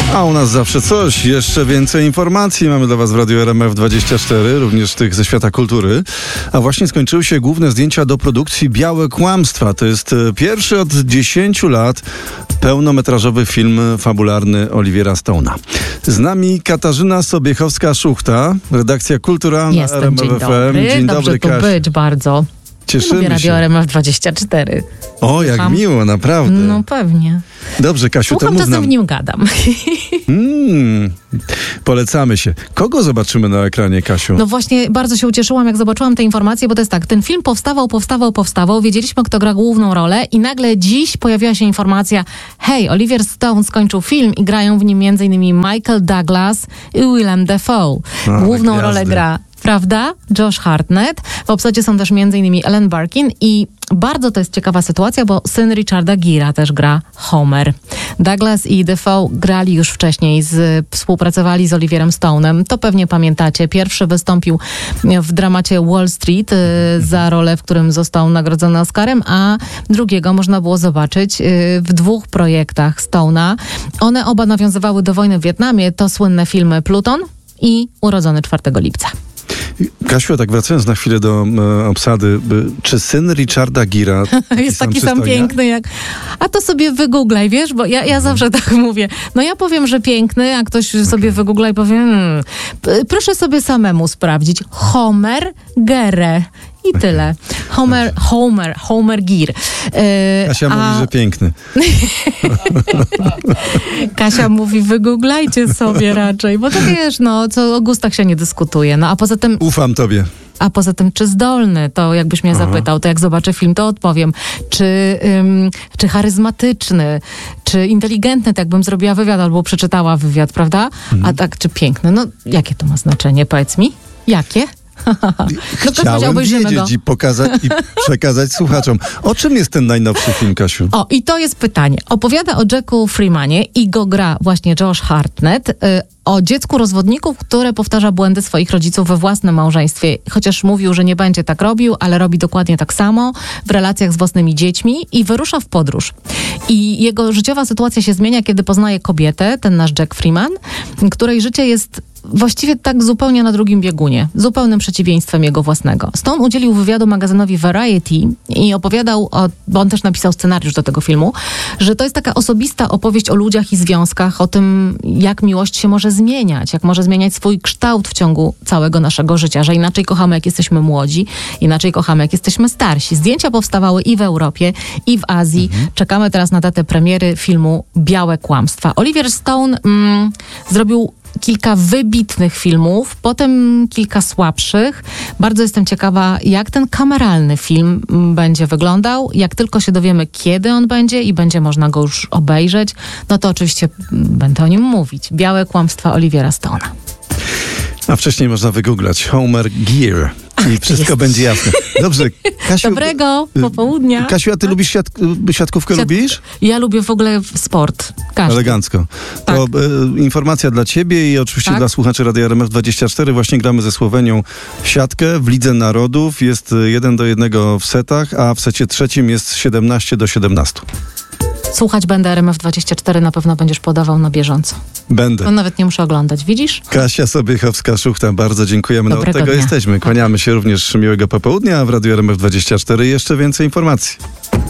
A u nas zawsze coś, jeszcze więcej informacji mamy dla Was w Radiu RMF24, również tych ze świata kultury. A właśnie skończyły się główne zdjęcia do produkcji Białe Kłamstwa. To jest pierwszy od 10 lat pełnometrażowy film fabularny Oliviera Stone'a. Z nami Katarzyna Sobiechowska-Szuchta, redakcja kulturalna RMF FM. Dzień dobry, Kasiu. tu być bardzo. Cieszymy Radio się. RMF24. O, jak miło, naprawdę. No pewnie. Dobrze, Kasiu, Słucham, to mów czasem nam. w nim gadam. Polecamy się. Kogo zobaczymy na ekranie, Kasiu? No właśnie, bardzo się ucieszyłam, jak zobaczyłam te informacje, bo to jest tak, ten film powstawał, wiedzieliśmy, kto gra główną rolę i nagle dziś pojawiła się informacja, hej, Oliver Stone skończył film i grają w nim m.in. Michael Douglas i Willem Dafoe. Główną gwiazdy. rolę gra, prawda? Josh Hartnett. W obsadzie są też m.in. Ellen Barkin i bardzo to jest ciekawa sytuacja, bo syn Richarda Gera też gra Homer. Douglas i Dafoe grali już wcześniej, współpracowali z Oliverem Stone'em. To pewnie pamiętacie. Pierwszy wystąpił w dramacie Wall Street za rolę, w którym został nagrodzony Oscarem, a drugiego można było zobaczyć w dwóch projektach Stone'a. One oba nawiązywały do wojny w Wietnamie. To słynne filmy Pluton i Urodzony 4 lipca. Kasiu, tak wracając na chwilę do obsady, czy syn Richarda Gera jest taki sam piękny jak... A to sobie wygooglaj, wiesz, bo ja zawsze tak mówię. No ja powiem, że piękny, a ktoś sobie wygoogla i powie, proszę sobie samemu sprawdzić. Homer Gere. I tyle. Homer Gere. Kasia mówi, że piękny. Kasia mówi, wygooglajcie sobie raczej, bo to wiesz, no, co o gustach się nie dyskutuje. No, a poza tym... Ufam tobie. A poza tym, czy zdolny, to jakbyś mnie zapytał, to jak zobaczę film, to odpowiem. Czy charyzmatyczny, czy inteligentny, tak bym zrobiła wywiad albo przeczytała wywiad, prawda? A tak, czy piękny? No, jakie to ma znaczenie? Powiedz mi. Jakie? Chciałem wiedzieć i pokazać i przekazać słuchaczom. O czym jest ten najnowszy film, Kasiu? O, i to jest pytanie. Opowiada o Jacku Freemanie i go gra właśnie Josh Hartnett, o dziecku rozwodników, które powtarza błędy swoich rodziców we własnym małżeństwie. Chociaż mówił, że nie będzie tak robił, ale robi dokładnie tak samo w relacjach z własnymi dziećmi i wyrusza w podróż. I jego życiowa sytuacja się zmienia, kiedy poznaje kobietę, ten nasz Jack Freeman, której życie jest właściwie tak zupełnie na drugim biegunie, zupełnym przeciwieństwem jego własnego. Stone udzielił wywiadu magazynowi Variety i opowiadał, bo on też napisał scenariusz do tego filmu, że to jest taka osobista opowieść o ludziach i związkach, o tym, jak miłość się może zmieniać, jak może zmieniać swój kształt w ciągu całego naszego życia, że inaczej kochamy, jak jesteśmy młodzi, inaczej kochamy, jak jesteśmy starsi. Zdjęcia powstawały i w Europie, i w Azji. Czekamy teraz na datę premiery filmu Białe Kłamstwa. Oliver Stone zrobił kilka wybitnych filmów, potem kilka słabszych. Bardzo jestem ciekawa, jak ten kameralny film będzie wyglądał. Jak tylko się dowiemy, kiedy on będzie i będzie można go już obejrzeć, no to oczywiście będę o nim mówić. Białe Kłamstwa Oliviera Stone'a. A wcześniej można wygooglać Homer Gere i wszystko będzie jasne. Dobrze, Kasiu... Dobrego popołudnia. Kasiu, a ty lubisz siatkówkę? Lubisz? Ja lubię w ogóle sport. Każdy. Elegancko. Tak. To informacja dla ciebie i oczywiście dla słuchaczy Radia RMF24. Właśnie gramy ze Słowenią w siatkę w Lidze Narodów. Jest 1-1 w setach, a w secie trzecim jest 17-17. Słuchać będę RMF24, na pewno będziesz podawał na bieżąco. Będę. No nawet nie muszę oglądać, widzisz? Kasia Sobiechowska-Szuchta, bardzo dziękujemy. Dobrego Od tego dnia. jesteśmy. Kłaniamy się również miłego popołudnia, a w Radiu RMF24 jeszcze więcej informacji.